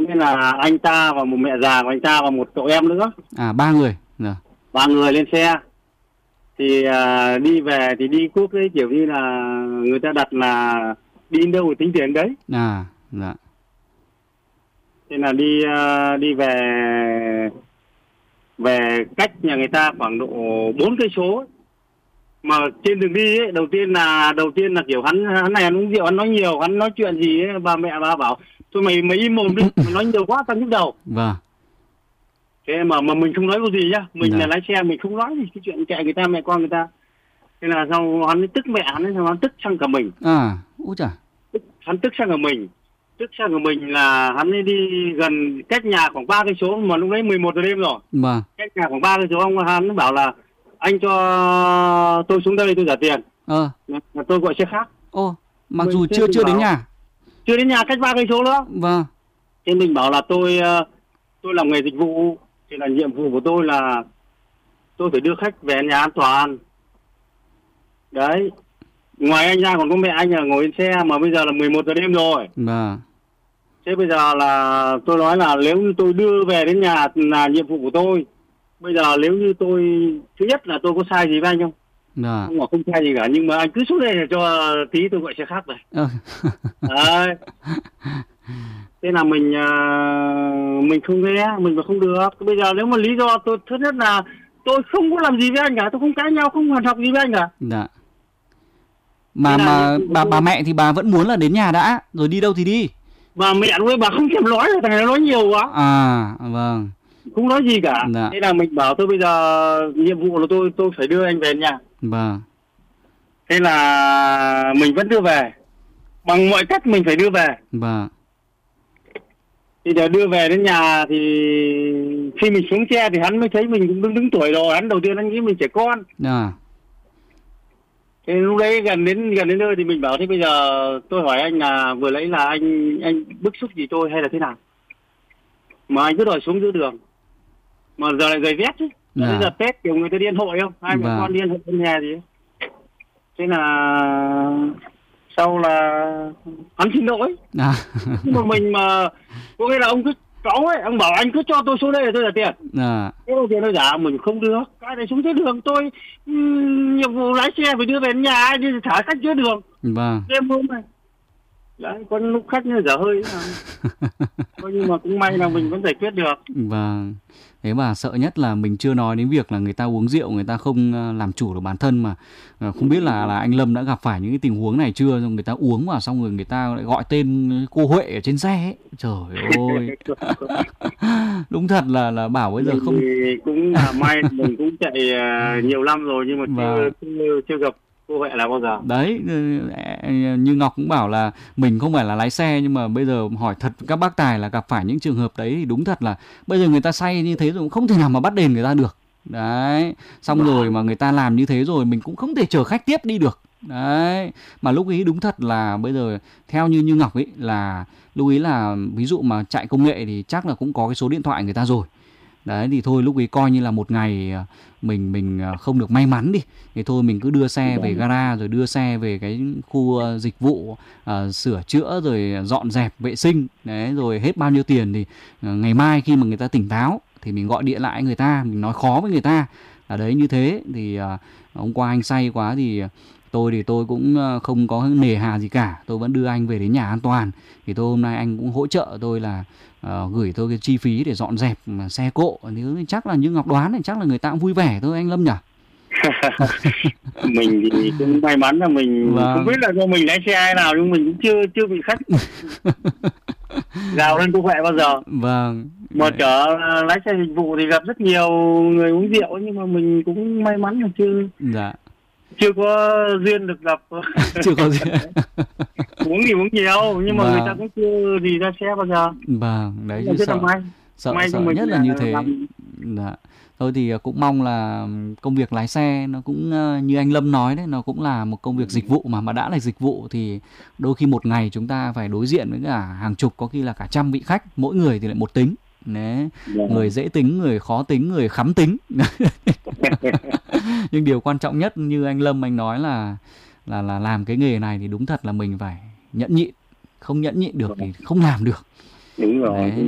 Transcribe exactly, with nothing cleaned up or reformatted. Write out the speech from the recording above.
nghĩa là anh ta và một mẹ già của anh ta và một cậu em nữa. À, ba người. Dạ. Ba người lên xe. Thì à, đi về thì đi cuốc đấy, kiểu như là người ta đặt là đi đến đâu thì tính tiền đấy. À, dạ. Thế là đi uh, đi về về cách nhà người ta khoảng độ bốn cây số. Mà trên đường đi ấy, đầu tiên là đầu tiên là kiểu hắn hắn này hắn uống rượu, hắn nói nhiều, hắn nói chuyện gì ấy, bà mẹ bà bảo thôi mày mày im mồm đi, mày nói nhiều quá tao nhức đầu. Vâng. Thế mà mà mình không nói cái gì nhá, mình Dạ. là lái xe mình không nói gì cái chuyện kệ người ta, mẹ con người ta. Thế là sau hắn tức mẹ hắn ấy, hắn tức sang cả mình. À, úi chà. Tức, hắn tức sang cả mình. Tức sang của mình là hắn ấy đi gần cách nhà khoảng ba cây số, mà lúc đấy mười một giờ đêm rồi. Vâng. Cách nhà khoảng ba cây số, ông hắn bảo là anh cho tôi xuống đây tôi trả tiền. Ờ. Là tôi gọi xe khác. Ô, mặc Mình dù chưa chưa chưa bảo. đến nhà. Chưa đến nhà, cách ba cây số nữa. Vâng. Thế mình bảo là tôi tôi làm nghề dịch vụ, thì là nhiệm vụ của tôi là tôi phải đưa khách về nhà an toàn. Đấy. Ngoài anh ra còn có mẹ anh là ngồi trên xe, mà bây giờ là mười một giờ đêm rồi. Vâng. Thế bây giờ là tôi nói là nếu như tôi đưa về đến nhà là nhiệm vụ của tôi. Bây giờ nếu như tôi, thứ nhất là tôi có sai gì với anh không? Dạ. Không, không sai gì cả, nhưng mà anh cứ xuống đây để cho tí tôi gọi xe khác về. Ờ. Đấy. Thế là mình uh, mình không nghe, mình mà không được. Bây giờ nếu mà lý do tôi thứ nhất là tôi không có làm gì với anh cả, tôi không cãi nhau, không hoàn học gì với anh cả. Dạ. Mà Thế mà là... bà bà mẹ thì bà vẫn muốn là đến nhà đã, rồi đi đâu thì đi. Bà mẹ lúc ấy bà không thèm nói, thằng này nó nói nhiều quá. À, vâng. Không nói gì cả. Dạ. Thế là mình bảo tôi bây giờ nhiệm vụ là tôi tôi phải đưa anh về nhà. Vâng. Thế là mình vẫn đưa về. Bằng mọi cách mình phải đưa về. Vâng. Thì để đưa về đến nhà thì khi mình xuống xe thì hắn mới thấy mình cũng đứng đứng tuổi rồi. Hắn đầu tiên hắn nghĩ mình trẻ con. À. Thế lúc đấy gần đến gần đến nơi thì mình bảo thế bây giờ tôi hỏi anh là vừa nãy là anh anh bức xúc gì tôi hay là thế nào? Mà anh cứ đòi xuống giữa đường. Mà giờ lại giày vét chứ. Dạ. Bây giờ Tết kiểu người ta đi ăn hội không? Hai mẹ Vâng. con đi ăn hội bên nhà gì ấy. Thế là sau là hắn xin lỗi. À. Nhưng mà mình mà có nghĩa là ông cứ cáu ấy, ông bảo anh cứ cho tôi xuống đây để tôi trả tiền. À. Thế đầu tiền tôi trả mình không được. Cái này xuống dưới đường tôi um, nhiệm vụ lái xe phải đưa về đến nhà, ai đi thả khách dưới đường. Vâng. Đêm hôm này. Đấy, có lúc khách như dở hơi. Nhưng mà cũng may là mình vẫn giải quyết được. Vâng. Thế mà sợ nhất là mình chưa nói đến việc là người ta uống rượu, người ta không làm chủ được bản thân, mà không biết là là anh Lâm đã gặp phải những cái tình huống này chưa, người ta uống vào xong rồi người ta lại gọi tên cô Huệ ở trên xe ấy. Trời ơi. Đúng thật là là bảo bây giờ không. Thì cũng là may mình cũng chạy nhiều năm rồi nhưng mà chưa, chưa, chưa gặp cô Huệ là bao giờ. Đấy, như Ngọc cũng bảo là mình không phải là lái xe, nhưng mà bây giờ hỏi thật các bác tài là gặp phải những trường hợp đấy thì đúng thật là bây giờ người ta say như thế rồi cũng không thể nào mà bắt đền người ta được. Đấy, xong rồi mà người ta làm như thế rồi mình cũng không thể chở khách tiếp đi được. Đấy, mà lúc ấy đúng thật là bây giờ theo như như Ngọc ấy là lúc ấy là ví dụ mà chạy công nghệ thì chắc là cũng có cái số điện thoại người ta rồi. Đấy thì thôi lúc ấy coi như là một ngày mình mình không được may mắn đi, thì thôi mình cứ đưa xe về gara rồi đưa xe về cái khu dịch vụ uh, sửa chữa rồi dọn dẹp vệ sinh. Đấy, rồi hết bao nhiêu tiền thì uh, ngày mai khi mà người ta tỉnh táo thì mình gọi điện lại người ta, mình nói khó với người ta là đấy như thế. Thì uh, hôm qua anh say quá thì tôi thì tôi cũng không có nề hà gì cả, tôi vẫn đưa anh về đến nhà an toàn. Thì tôi hôm nay anh cũng hỗ trợ tôi là uh, gửi tôi cái chi phí để dọn dẹp xe cộ. Nếu chắc là như Ngọc đoán thì chắc là người ta cũng vui vẻ thôi anh Lâm nhỉ. Mình thì cũng may mắn là mình vâng. Không biết là do mình lái xe hay nào nhưng mình cũng chưa chưa bị khách gào lên cô Huệ bao giờ. Vâng. Mà chở lái xe dịch vụ thì gặp rất nhiều người uống rượu nhưng mà mình cũng may mắn là chưa. Dạ. Chưa có duyên được gặp. Chưa có duyên. Uống thì uống nhiều nhưng mà vâng. người ta cũng chưa gì ra xe bao giờ. Vâng, đấy chứ rất sợ. Là may. Sợ, may sợ nhất là, là như thế. Làm... Dạ. Thôi thì cũng mong là công việc lái xe nó cũng như anh Lâm nói đấy, nó cũng là một công việc dịch vụ mà mà đã là dịch vụ thì đôi khi một ngày chúng ta phải đối diện với cả hàng chục, có khi là cả trăm vị khách, mỗi người thì lại một tính. Đấy. Yeah. Người dễ tính, người khó tính, người khắm tính. Nhưng điều quan trọng nhất như anh Lâm anh nói là là là làm cái nghề này thì đúng thật là mình phải nhẫn nhịn, không nhẫn nhịn được thì không làm được. Đúng rồi. Đấy.